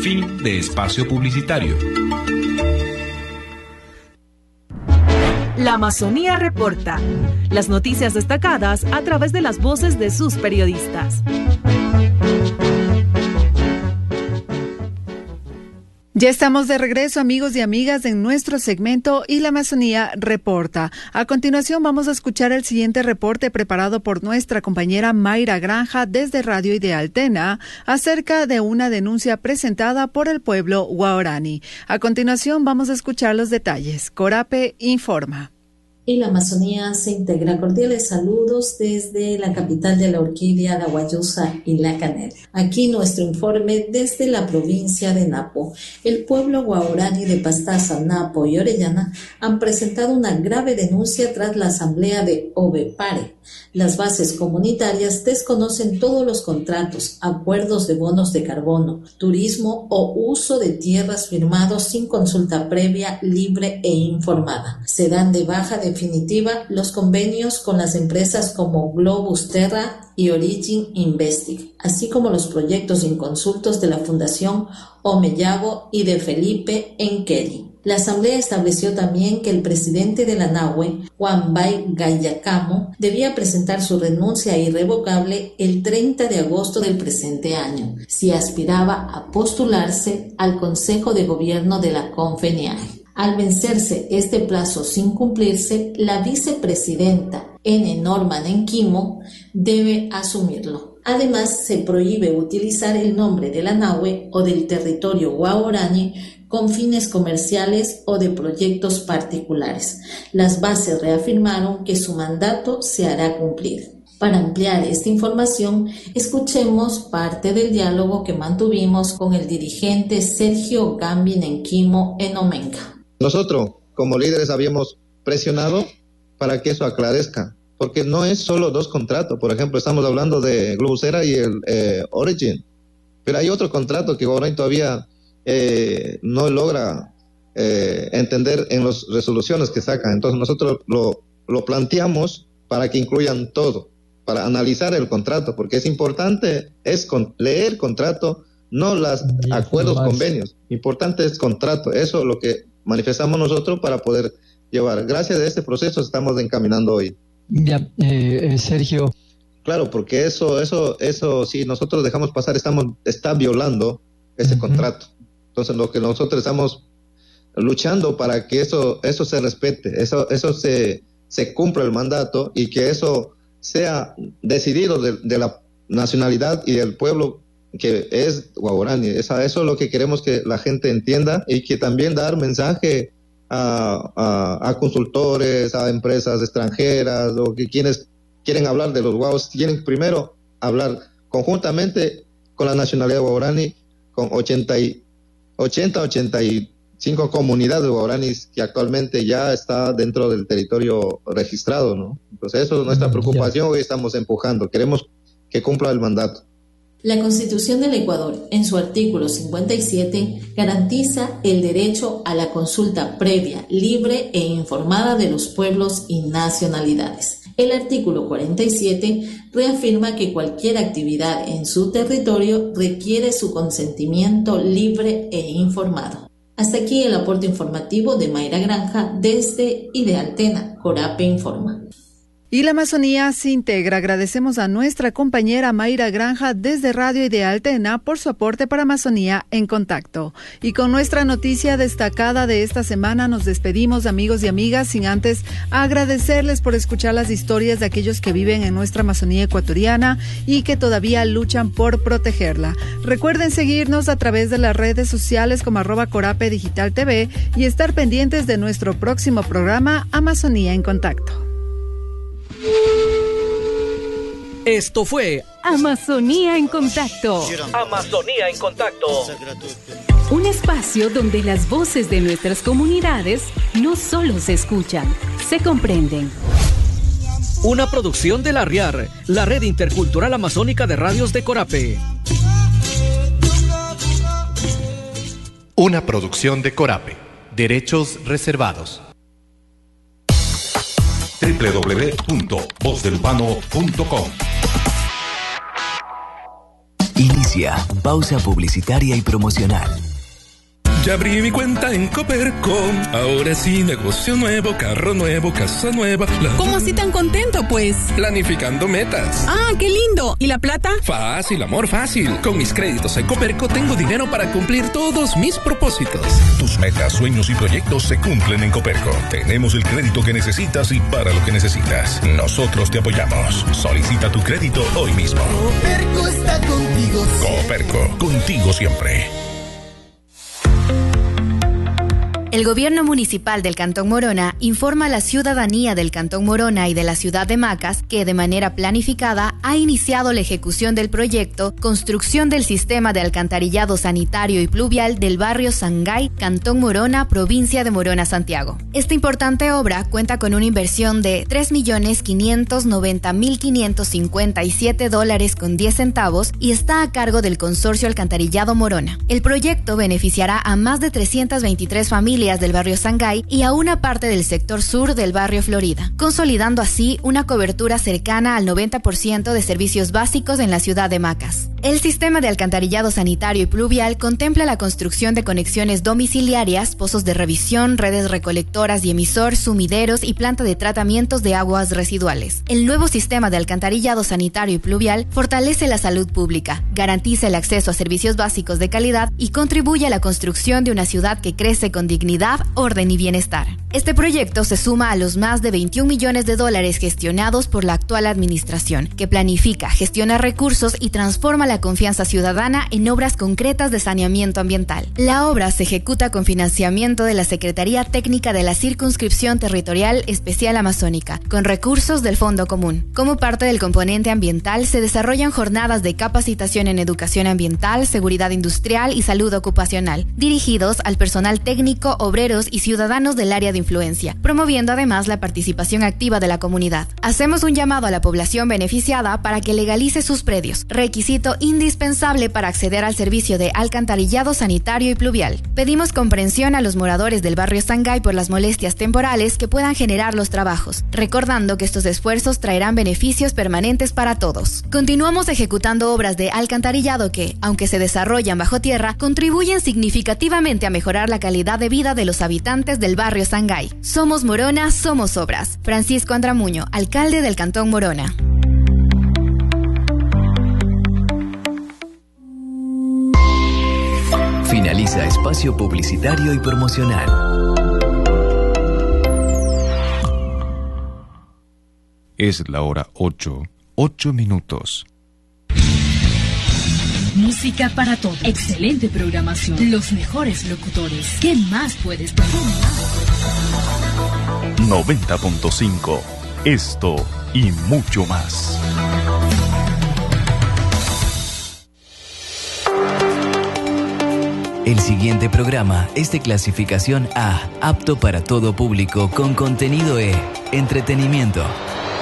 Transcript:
Fin de espacio publicitario. La Amazonía reporta. Las noticias destacadas a través de las voces de sus periodistas. Ya estamos de regreso, amigos y amigas, en nuestro segmento Y la Amazonía reporta. A continuación vamos a escuchar el siguiente reporte preparado por nuestra compañera Mayra Granja desde Radio Ideal Tena acerca de una denuncia presentada por el pueblo Guaorani. A continuación vamos a escuchar los detalles. Corape informa. Y la Amazonía se integra. Cordiales saludos desde la capital de la orquídea, la Guayusa y la Canela. Aquí nuestro informe desde la provincia de Napo. El pueblo guaorani de Pastaza, Napo y Orellana han presentado una grave denuncia tras la asamblea de Ovepare. Las bases comunitarias desconocen todos los contratos, acuerdos de bonos de carbono, turismo o uso de tierras firmados sin consulta previa, libre e informada. Se dan de baja definitiva los convenios con las empresas como Globus Terra y Origin Investing, así como los proyectos inconsultos de la Fundación Omeyago y de Felipe Enqueri. La asamblea estableció también que el presidente de la NAHUE, Juan Bay Gayacamo, debía presentar su renuncia irrevocable el 30 de agosto del presente año, si aspiraba a postularse al Consejo de Gobierno de la CONFENIAGE. Al vencerse este plazo sin cumplirse, la vicepresidenta N. Norma Nenquimo debe asumirlo. Además, se prohíbe utilizar el nombre de la NAHUE o del territorio guaorani con fines comerciales o de proyectos particulares. Las bases reafirmaron que su mandato se hará cumplir. Para ampliar esta información, escuchemos parte del diálogo que mantuvimos con el dirigente Sergio Gambi Nenquimo en Omenca. Nosotros, como líderes, habíamos presionado para que eso aclarezca, porque no es solo dos contratos. Por ejemplo, estamos hablando de Globusera y el Origin, pero hay otro contrato que Guaorani todavía no logra entender en las resoluciones que sacan. Entonces nosotros lo planteamos para que incluyan todo, para analizar el contrato, porque es importante leer el contrato, no los acuerdos, convenios. Importante es contrato. Eso es lo que manifestamos nosotros para poder llevar. Gracias a este proceso estamos encaminando hoy. Ya, Sergio. Claro, porque eso si nosotros dejamos pasar, está violando ese contrato. Entonces lo que nosotros estamos luchando para que eso se respete, eso se cumpla el mandato y que eso sea decidido de la nacionalidad y del pueblo que es Guaorani. Eso es lo que queremos que la gente entienda, y que también dar mensaje a consultores, a empresas extranjeras o que quienes quieren hablar de los guaos, tienen primero hablar conjuntamente con la nacionalidad guaorani, con 85 comunidades guaoranis que actualmente ya está dentro del territorio registrado, ¿no? Entonces eso es nuestra preocupación. Hoy estamos empujando, queremos que cumpla el mandato. La Constitución del Ecuador, en su artículo 57, garantiza el derecho a la consulta previa, libre e informada de los pueblos y nacionalidades. El artículo 47 reafirma que cualquier actividad en su territorio requiere su consentimiento libre e informado. Hasta aquí el aporte informativo de Mayra Granja desde Ideal Tena. Corape informa. Y la Amazonía se integra. Agradecemos a nuestra compañera Mayra Granja desde Radio Ideal Tena por su aporte para Amazonía en Contacto. Y con nuestra noticia destacada de esta semana nos despedimos, amigos y amigas, sin antes agradecerles por escuchar las historias de aquellos que viven en nuestra Amazonía ecuatoriana y que todavía luchan por protegerla. Recuerden seguirnos a través de las redes sociales como @Corape Digital TV y estar pendientes de nuestro próximo programa Amazonía en Contacto. Esto fue Amazonía en Contacto. Amazonía en Contacto. Un espacio donde las voces de nuestras comunidades no solo se escuchan, se comprenden. Una producción de la RIAR, la Red Intercultural Amazónica de Radios de Corape. Una producción de Corape. Derechos reservados. www.vozdelpano.com Inicia pausa publicitaria y promocional. Ya abrí mi cuenta en Coperco. Ahora sí, negocio nuevo, carro nuevo, casa nueva. ¿Cómo así tan contento, pues? Planificando metas. ¡Ah, qué lindo! ¿Y la plata? Fácil, amor, fácil. Con mis créditos en Coperco tengo dinero para cumplir todos mis propósitos. Tus metas, sueños y proyectos se cumplen en Coperco. Tenemos el crédito que necesitas y para lo que necesitas. Nosotros te apoyamos. Solicita tu crédito hoy mismo. Coperco está contigo siempre. Coperco, contigo siempre. El Gobierno Municipal del Cantón Morona informa a la ciudadanía del Cantón Morona y de la ciudad de Macas que de manera planificada ha iniciado la ejecución del proyecto Construcción del Sistema de Alcantarillado Sanitario y Pluvial del barrio Sangay, Cantón Morona, provincia de Morona, Santiago. Esta importante obra cuenta con una inversión de $3.590.557.10 y está a cargo del Consorcio Alcantarillado Morona. El proyecto beneficiará a más de 323 familias del barrio Sangay y a una parte del sector sur del barrio Florida, consolidando así una cobertura cercana al 90% de servicios básicos en la ciudad de Macas. El sistema de alcantarillado sanitario y pluvial contempla la construcción de conexiones domiciliarias, pozos de revisión, redes recolectoras y emisor, sumideros y planta de tratamientos de aguas residuales. El nuevo sistema de alcantarillado sanitario y pluvial fortalece la salud pública, garantiza el acceso a servicios básicos de calidad y contribuye a la construcción de una ciudad que crece con dignidad, orden y bienestar. Este proyecto se suma a los más de $21 millones gestionados por la actual administración, que planifica, gestiona recursos y transforma la confianza ciudadana en obras concretas de saneamiento ambiental. La obra se ejecuta con financiamiento de la Secretaría Técnica de la Circunscripción Territorial Especial Amazónica, con recursos del Fondo Común. Como parte del componente ambiental, se desarrollan jornadas de capacitación en educación ambiental, seguridad industrial y salud ocupacional, dirigidos al personal técnico, obreros y ciudadanos del área de influencia, promoviendo además la participación activa de la comunidad. Hacemos un llamado a la población beneficiada para que legalice sus predios, requisito indispensable para acceder al servicio de alcantarillado sanitario y pluvial. Pedimos comprensión a los moradores del barrio Sangay por las molestias temporales que puedan generar los trabajos, recordando que estos esfuerzos traerán beneficios permanentes para todos. Continuamos ejecutando obras de alcantarillado que, aunque se desarrollan bajo tierra, contribuyen significativamente a mejorar la calidad de vida de los habitantes del barrio Sangay. Somos Morona, somos obras. Francisco Andramuño, alcalde del Cantón Morona. Finaliza espacio publicitario y promocional. Es la hora 8:08. Música para todos. Excelente programación. Los mejores locutores. ¿Qué más puedes pedir? 90.5. Esto y mucho más. El siguiente programa es de clasificación A, apto para todo público con contenido E, entretenimiento.